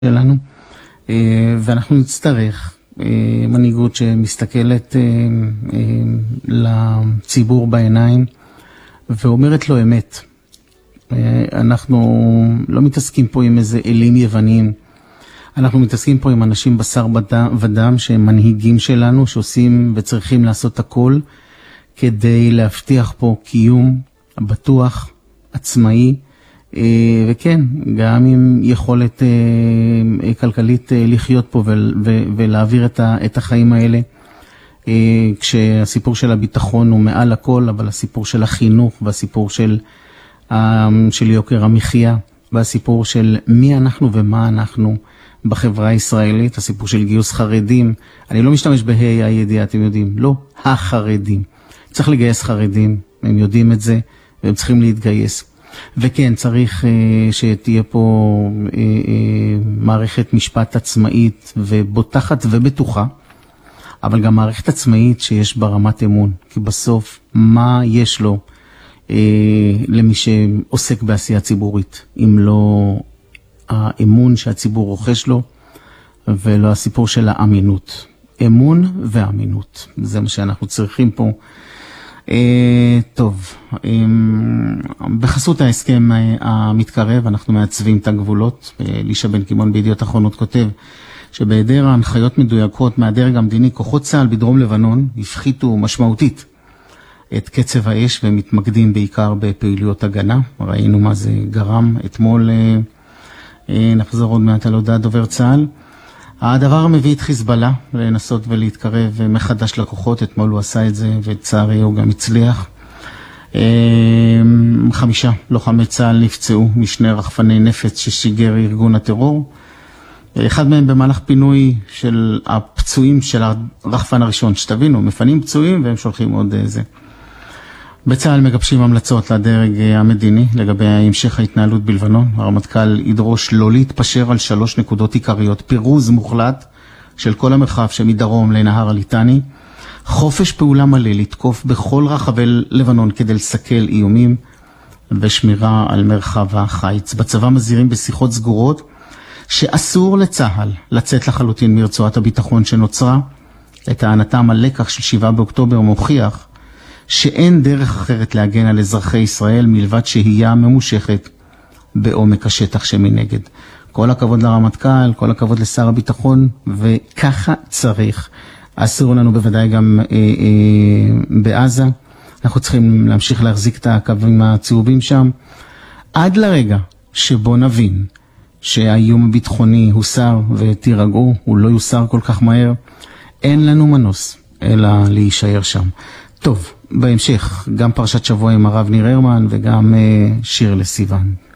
שלנו, ואנחנו נצטרך מנהיגות שמסתכלת לציבור בעיניים ואומרת לו אמת. אנחנו לא מתעסקים פה עם איזה אלים יווניים, אנחנו מתעסקים פה עם אנשים בשר ודם שהם מנהיגים שלנו, שעושים וצריכים לעשות הכל כדי להבטיח פה קיום בטוח, עצמאי, וכן, גם עם יכולת כלכלית לחיות פה ולהעביר את החיים האלה, כשהסיפור של הביטחון הוא מעל הכל, אבל הסיפור של החינוך והסיפור של יוקר המחיה והסיפור של מי אנחנו ומה אנחנו בחברה הישראלית, הסיפור של גיוס חרדים, אני לא משתמש בה"א הידיעה, אתם יודעים, לא החרדים, צריך לגייס חרדים, הם יודעים את זה והם צריכים להתגייס. וכן, צריך שתהיה פה מערכת משפט עצמאית ובוטחת ובטוחה, אבל גם מערכת עצמאית שיש בה רמת אמון, כי בסוף מה יש לו למי שעוסק בעשייה ציבורית, אם לא האמון שהציבור רוכש לו, ולא הסיפור של האמינות. אמון ואמינות, זה מה שאנחנו צריכים פה. טוב, בחסות ההסכם המתקרב אנחנו מעצבים את הגבולות. לישה בן קימון בידיעות אחרונות כותב שבהיעדר ההנחיות מדויקות מהדרג המדיני, כוחות צה"ל בדרום לבנון הפחיתו משמעותית את קצב האש ומתמקדים בעיקר בפעילויות הגנה. ראינו מה זה גרם. אתמול נחזור עוד מעט על הודעת דובר צה"ל. הדבר מביא את חיזבאללה לנסות ולהתקרב מחדש לכוחות. אתמול הוא עשה את זה ולצערי הוא גם הצליח. 5 לוחמי צה"ל נפצעו משני רחפני נפץ ששיגר ארגון הטרור. אחד מהם במהלך פינוי של הפצועים של הרחפן הראשון. שתבינו, מפנים פצועים והם שולחים עוד זה. בצה"ל מגבשים המלצות לדרג המדיני לגבי המשך ההתנהלות בלבנון. הרמטכ"ל ידרוש לא להתפשר על 3 נקודות עיקריות: פירוז מוחלט של כל המרחב שמדרום לנהר הליטני, חופש פעולה מלא לתקוף בכל רחבי לבנון כדי לסכל איומים, ושמירה על מרחב החיץ. בצבא מזהירים בשיחות סגורות שאסור לצה"ל לצאת לחלוטין מרצועת הביטחון שנוצרה. לטענתם הלקח של 7 באוקטובר מוכיח שאין דרך אחרת להגן על אזרחי ישראל מלבד שהייה ממושכת בעומק השטח שמנגד. כל הכבוד לרמטכ"ל, כל הכבוד לשר הביטחון, וככה צריך. אסור לנו בוודאי גם בעזה. אנחנו צריכים להמשיך להחזיק את הקווים הצהובים שם, עד לרגע שבו נבין שהאיום הביטחוני הוסר, ותירגעו, הוא לא יוסר כל כך מהר. אין לנו מנוס אלא להישאר שם. טוב, בהמשך, גם פרשת שבוע עם הרב ניר הרמן וגם שיר לסיוון.